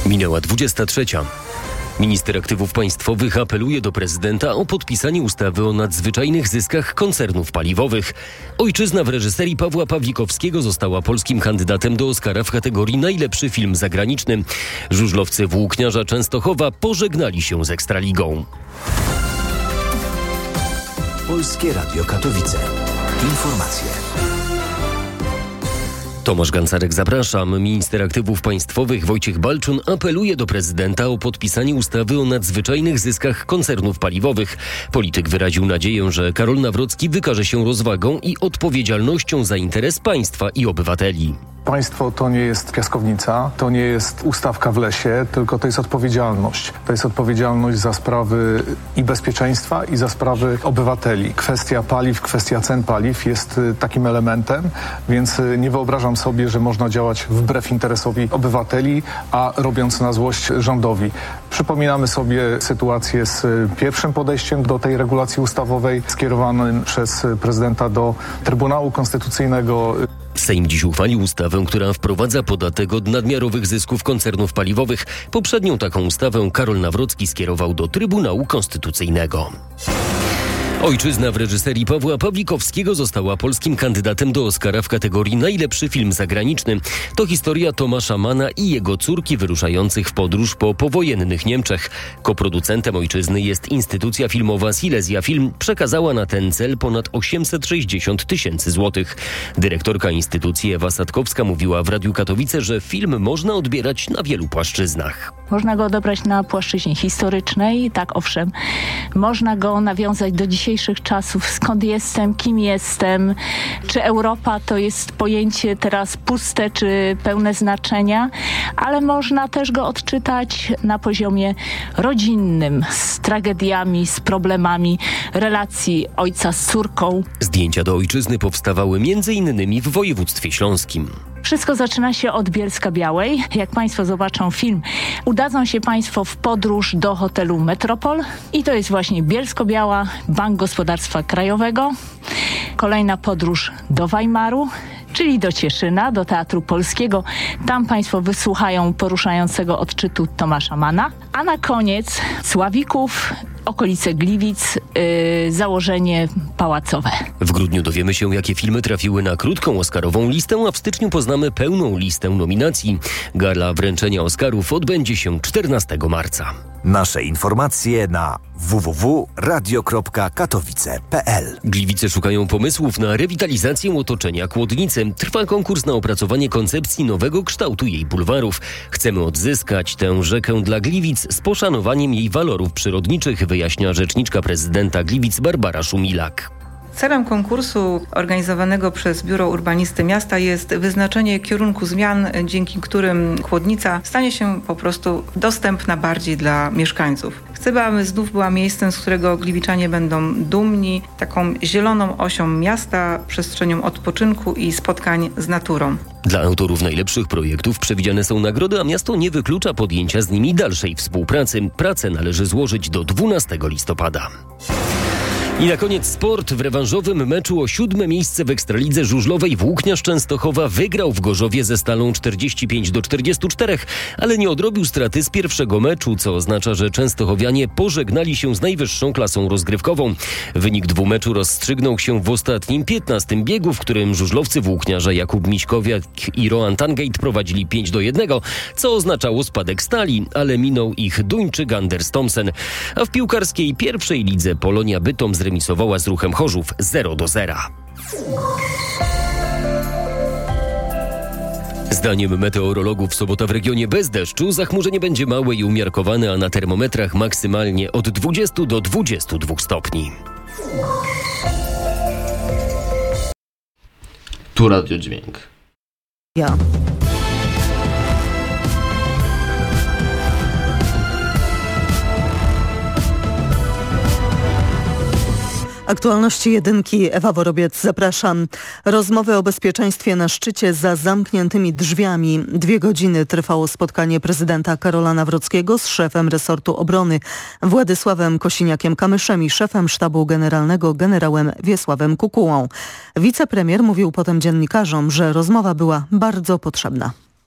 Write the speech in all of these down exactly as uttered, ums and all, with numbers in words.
Minęła dwudziesta trzecia. Minister Aktywów Państwowych apeluje do prezydenta o podpisanie ustawy o nadzwyczajnych zyskach koncernów paliwowych. Ojczyzna w reżyserii Pawła Pawlikowskiego została polskim kandydatem do Oscara w kategorii najlepszy film zagraniczny. Żużlowcy Włókniarza Częstochowa pożegnali się z Ekstraligą. Polskie Radio Katowice. Informacje. Tomasz Gancarek, zapraszam. Minister Aktywów Państwowych Wojciech Balczun apeluje do prezydenta o podpisanie ustawy o nadzwyczajnych zyskach koncernów paliwowych. Polityk wyraził nadzieję, że Karol Nawrocki wykaże się rozwagą i odpowiedzialnością za interes państwa i obywateli. Państwo to nie jest piaskownica, to nie jest ustawka w lesie, tylko to jest odpowiedzialność. To jest odpowiedzialność za sprawy i bezpieczeństwa, i za sprawy obywateli. Kwestia paliw, kwestia cen paliw jest takim elementem, więc nie wyobrażam sobie, że można działać wbrew interesowi obywateli, a robiąc na złość rządowi. Przypominamy sobie sytuację z pierwszym podejściem do tej regulacji ustawowej skierowanym przez prezydenta do Trybunału Konstytucyjnego. Sejm dziś uchwalił ustawę, która wprowadza podatek od nadmiarowych zysków koncernów paliwowych. Poprzednią taką ustawę Karol Nawrocki skierował do Trybunału Konstytucyjnego. Ojczyzna w reżyserii Pawła Pawlikowskiego została polskim kandydatem do Oscara w kategorii najlepszy film zagraniczny. To historia Tomasza Manna i jego córki wyruszających w podróż po powojennych Niemczech. Koproducentem Ojczyzny jest instytucja filmowa Silesia Film. Przekazała na ten cel ponad osiemset sześćdziesiąt tysięcy złotych. Dyrektorka instytucji Ewa Sadkowska mówiła w Radiu Katowice, że film można odbierać na wielu płaszczyznach. Można go odebrać na płaszczyźnie historycznej, tak owszem. Można go nawiązać do dzisiejszych czasów, skąd jestem, kim jestem, czy Europa to jest pojęcie teraz puste, czy pełne znaczenia, ale można też go odczytać na poziomie rodzinnym, z tragediami, z problemami relacji ojca z córką. Zdjęcia do Ojczyzny powstawały między innymi w województwie śląskim. Wszystko zaczyna się od Bielska Białej. Jak Państwo zobaczą film, udadzą się Państwo w podróż do hotelu Metropol i to jest właśnie Bielsko-Biała, Bank Gospodarstwa Krajowego. Kolejna podróż do Weimaru, czyli do Cieszyna, do Teatru Polskiego. Tam Państwo wysłuchają poruszającego odczytu Tomasza Manna. A na koniec Sławików, okolice Gliwic, yy, założenie pałacowe. W grudniu dowiemy się, jakie filmy trafiły na krótką oscarową listę, a w styczniu poznamy pełną listę nominacji. Gala wręczenia Oscarów odbędzie się czternastego marca. Nasze informacje na w w w kropka radio kropka katowice kropka p l. Gliwice szukają pomysłów na rewitalizację otoczenia Kłodnicy. Trwa konkurs na opracowanie koncepcji nowego kształtu jej bulwarów. Chcemy odzyskać tę rzekę dla Gliwic z poszanowaniem jej walorów przyrodniczych, wyjaśnia rzeczniczka prezydenta Gliwic Barbara Szumilak. Celem konkursu organizowanego przez Biuro Urbanisty Miasta jest wyznaczenie kierunku zmian, dzięki którym Kłodnica stanie się po prostu dostępna bardziej dla mieszkańców. Chcemy, aby znów była miejscem, z którego gliwiczanie będą dumni, taką zieloną osią miasta, przestrzenią odpoczynku i spotkań z naturą. Dla autorów najlepszych projektów przewidziane są nagrody, a miasto nie wyklucza podjęcia z nimi dalszej współpracy. Pracę należy złożyć do dwunastego listopada. I na koniec sport. W rewanżowym meczu o siódme miejsce w Ekstralidze żużlowej Włókniarz Częstochowa wygrał w Gorzowie ze Stalą czterdzieści pięć do czterdziestu czterech, ale nie odrobił straty z pierwszego meczu, co oznacza, że częstochowianie pożegnali się z najwyższą klasą rozgrywkową. Wynik dwumeczu rozstrzygnął się w ostatnim piętnastym biegu, w którym żużlowcy Włókniarza Jakub Miśkowiak i Roan Tangate prowadzili pięć do jednego, co oznaczało spadek Stali, ale minął ich Duńczyk Anders Thomsen. A w piłkarskiej pierwszej lidze Polonia Bytom zremisowała z Ruchem Chorzów zero do zera. Zdaniem meteorologów sobota w regionie bez deszczu, zachmurzenie będzie małe i umiarkowane, a na termometrach maksymalnie od dwudziestu do dwudziestu dwóch stopni. Tu radiodźwięk. Ja. Aktualności jedynki, Ewa Worobiec, zapraszam. Rozmowy o bezpieczeństwie na szczycie za zamkniętymi drzwiami. Dwie godziny trwało spotkanie prezydenta Karola Nawrockiego z szefem resortu obrony Władysławem Kosiniakiem-Kamyszem i szefem sztabu generalnego generałem Wiesławem Kukułą. Wicepremier mówił potem dziennikarzom, że rozmowa była bardzo potrzebna.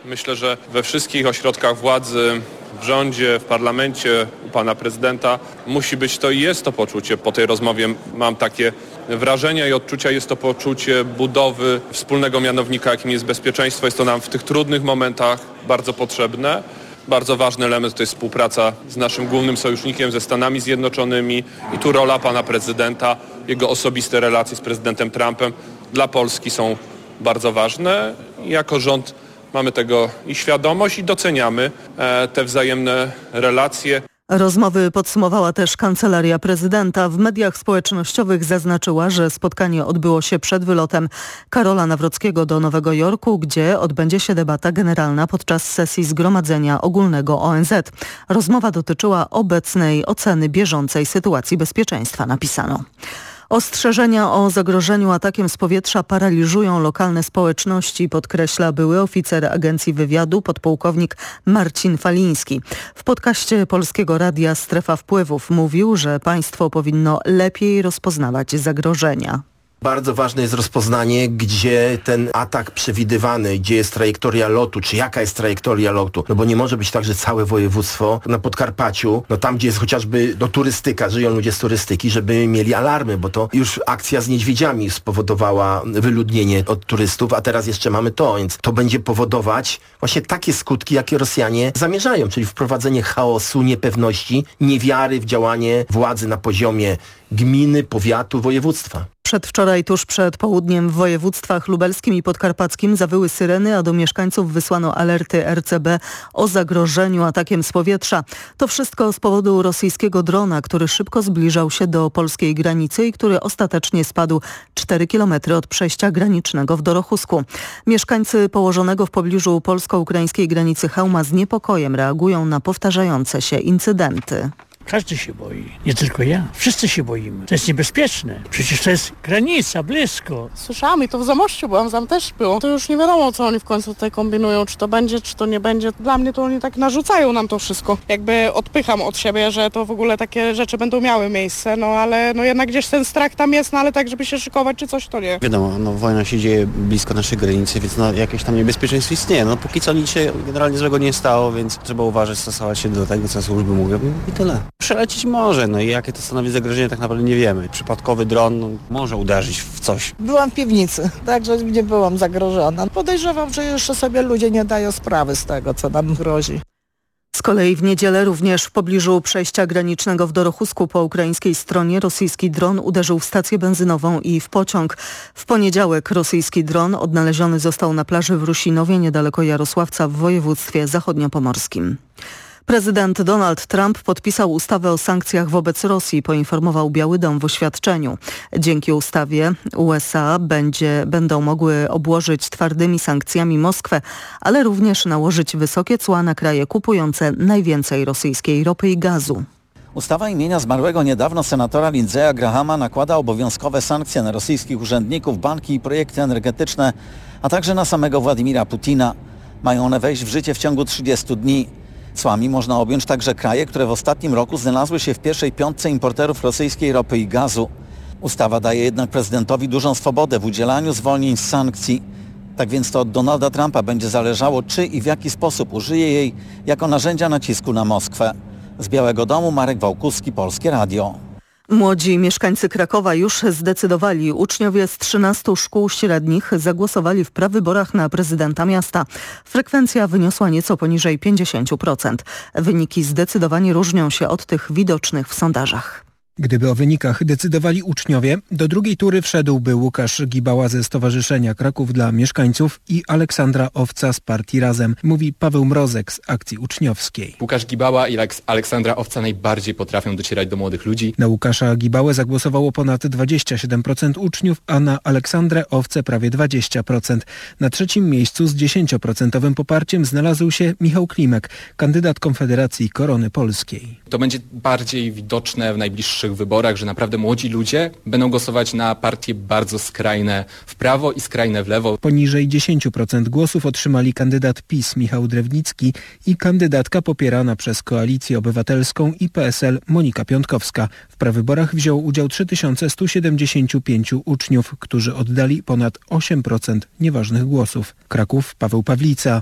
Myślę, że we wszystkich ośrodkach władzy, w rządzie, w parlamencie, u pana prezydenta musi być to i jest to poczucie. Po tej rozmowie mam takie wrażenia i odczucia. Jest to poczucie budowy wspólnego mianownika, jakim jest bezpieczeństwo. Jest to nam w tych trudnych momentach bardzo potrzebne. Bardzo ważny element to jest współpraca z naszym głównym sojusznikiem, ze Stanami Zjednoczonymi i tu rola pana prezydenta, jego osobiste relacje z prezydentem Trumpem dla Polski są bardzo ważne. Jako rząd mamy tego i świadomość i doceniamy te wzajemne relacje. Rozmowy podsumowała też Kancelaria Prezydenta. W mediach społecznościowych zaznaczyła, że spotkanie odbyło się przed wylotem Karola Nawrockiego do Nowego Jorku, gdzie odbędzie się debata generalna podczas sesji Zgromadzenia Ogólnego O N Z. Rozmowa dotyczyła obecnej oceny bieżącej sytuacji bezpieczeństwa, napisano. Ostrzeżenia o zagrożeniu atakiem z powietrza paraliżują lokalne społeczności, podkreśla były oficer Agencji Wywiadu podpułkownik Marcin Faliński. W podcaście Polskiego Radia Strefa Wpływów mówił, że państwo powinno lepiej rozpoznawać zagrożenia. Bardzo ważne jest rozpoznanie, gdzie ten atak przewidywany, gdzie jest trajektoria lotu, czy jaka jest trajektoria lotu. No bo nie może być tak, że całe województwo na Podkarpaciu, no tam gdzie jest chociażby no, turystyka, żyją ludzie z turystyki, żeby mieli alarmy, bo to już akcja z niedźwiedziami spowodowała wyludnienie od turystów, a teraz jeszcze mamy to, więc to będzie powodować właśnie takie skutki, jakie Rosjanie zamierzają, czyli wprowadzenie chaosu, niepewności, niewiary w działanie władzy na poziomie gminy, powiatu, województwa. Przedwczoraj, tuż przed południem w województwach lubelskim i podkarpackim zawyły syreny, a do mieszkańców wysłano alerty R C B o zagrożeniu atakiem z powietrza. To wszystko z powodu rosyjskiego drona, który szybko zbliżał się do polskiej granicy i który ostatecznie spadł cztery kilometry od przejścia granicznego w Dorochusku. Mieszkańcy położonego w pobliżu polsko-ukraińskiej granicy Chełma z niepokojem reagują na powtarzające się incydenty. Każdy się boi, nie tylko ja. Wszyscy się boimy. To jest niebezpieczne. Przecież to jest granica, blisko. Słyszałam i to w Zamościu byłam, tam też było. To już nie wiadomo, co oni w końcu tutaj kombinują, czy to będzie, czy to nie będzie. Dla mnie to oni tak narzucają nam to wszystko. Jakby odpycham od siebie, że to w ogóle takie rzeczy będą miały miejsce, no ale no jednak gdzieś ten strach tam jest, no ale tak, żeby się szykować czy coś, to nie. Wiadomo, no wojna się dzieje blisko naszej granicy, więc no, jakieś tam niebezpieczeństwo istnieje. No póki co nic się generalnie złego nie stało, więc trzeba uważać, stosować się do tego, co służby mówią i tyle. Przelecieć może, no i jakie to stanowi zagrożenie, tak naprawdę nie wiemy. Przypadkowy dron no, może uderzyć w coś. Byłam w piwnicy, także nie byłam zagrożona. Podejrzewam, że jeszcze sobie ludzie nie dają sprawy z tego, co nam grozi. Z kolei w niedzielę również w pobliżu przejścia granicznego w Dorochusku po ukraińskiej stronie rosyjski dron uderzył w stację benzynową i w pociąg. W poniedziałek rosyjski dron odnaleziony został na plaży w Rusinowie niedaleko Jarosławca w województwie zachodniopomorskim. Prezydent Donald Trump podpisał ustawę o sankcjach wobec Rosji, poinformował Biały Dom w oświadczeniu. Dzięki ustawie U S A będzie, będą mogły obłożyć twardymi sankcjami Moskwę, ale również nałożyć wysokie cła na kraje kupujące najwięcej rosyjskiej ropy i gazu. Ustawa imienia zmarłego niedawno senatora Lindsey'a Grahama nakłada obowiązkowe sankcje na rosyjskich urzędników, banki i projekty energetyczne, a także na samego Władimira Putina. Mają one wejść w życie w ciągu trzydziestu dni. Cłami można objąć także kraje, które w ostatnim roku znalazły się w pierwszej piątce importerów rosyjskiej ropy i gazu. Ustawa daje jednak prezydentowi dużą swobodę w udzielaniu zwolnień z sankcji. Tak więc to od Donalda Trumpa będzie zależało, czy i w jaki sposób użyje jej jako narzędzia nacisku na Moskwę. Z Białego Domu Marek Wałkuski, Polskie Radio. Młodzi mieszkańcy Krakowa już zdecydowali. Uczniowie z trzynastu szkół średnich zagłosowali w prawyborach na prezydenta miasta. Frekwencja wyniosła nieco poniżej pięćdziesiąt procent. Wyniki zdecydowanie różnią się od tych widocznych w sondażach. Gdyby o wynikach decydowali uczniowie, do drugiej tury wszedłby Łukasz Gibała ze Stowarzyszenia Kraków dla Mieszkańców i Aleksandra Owca z partii Razem, mówi Paweł Mrozek z akcji uczniowskiej. Łukasz Gibała i Aleksandra Owca najbardziej potrafią docierać do młodych ludzi. Na Łukasza Gibałę zagłosowało ponad dwadzieścia siedem procent uczniów, a na Aleksandrę Owcę prawie dwadzieścia procent. Na trzecim miejscu z dziesięcioprocentowym poparciem znalazł się Michał Klimek, kandydat Konfederacji Korony Polskiej. To będzie bardziej widoczne w najbliższych wyborach, że naprawdę młodzi ludzie będą głosować na partie bardzo skrajne w prawo i skrajne w lewo. Poniżej dziesięć procent głosów otrzymali kandydat PiS Michał Drewnicki i kandydatka popierana przez Koalicję Obywatelską i P S L Monika Piątkowska. W prawyborach wziął udział trzy tysiące sto siedemdziesiąt pięć uczniów, którzy oddali ponad osiem procent nieważnych głosów. Kraków, Paweł Pawlica,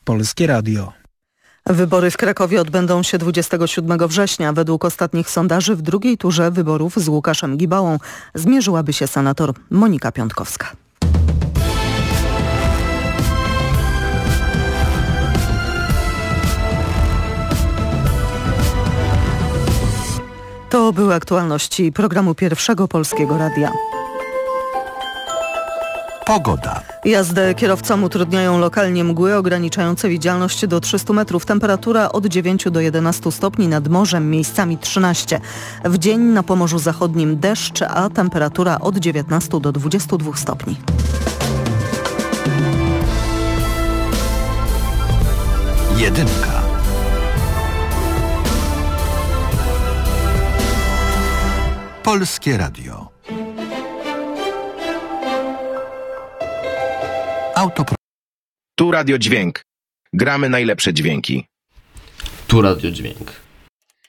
Polskie Radio. Wybory w Krakowie odbędą się dwudziestego siódmego września. Według ostatnich sondaży w drugiej turze wyborów z Łukaszem Gibałą zmierzyłaby się senator Monika Piątkowska. To były aktualności programu Pierwszego Polskiego Radia. Pogoda. Jazdę kierowcom utrudniają lokalnie mgły ograniczające widzialność do trzystu metrów. Temperatura od dziewięciu do jedenastu stopni, nad morzem miejscami trzynaście. W dzień na Pomorzu Zachodnim deszcz, a temperatura od dziewiętnastu do dwudziestu dwóch stopni. Jedynka. Polskie Radio. Autopro... Tu Radio Dźwięk. Gramy najlepsze dźwięki. Tu Radio Dźwięk.